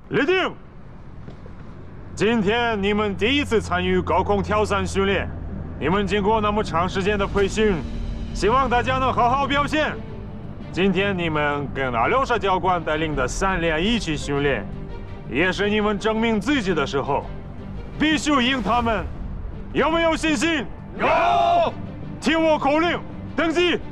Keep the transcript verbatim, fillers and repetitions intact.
立定！今天你们第一次参与高空跳伞训练，你们经过那么长时间的培训，希望大家能好好表现。今天你们跟阿廖沙教官带领的三连一起训练，也是你们证明自己的时候，必须赢他们。有没有信心？ 有！ 听我口令，登记！